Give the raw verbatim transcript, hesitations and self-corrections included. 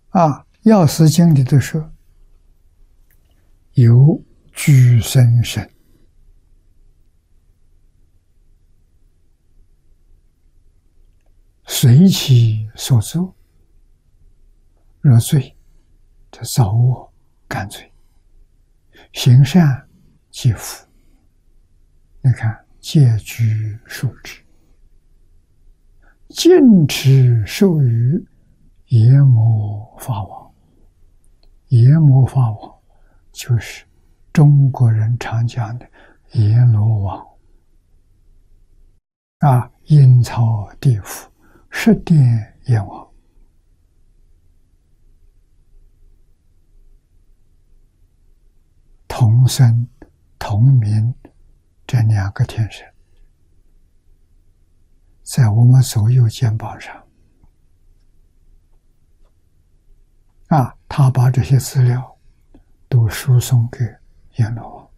啊，药师经里头说，有居生身，随其所作，若罪，则造恶感罪；行善积福。你看，戒居受之，禁止受于阎魔法王。阎魔法王就是中国人常讲的阎罗王啊，阴曹地府、十殿阎王。同生同名这两个天神，在我们所有肩膀上啊，他把这些资料都输送给阎罗王。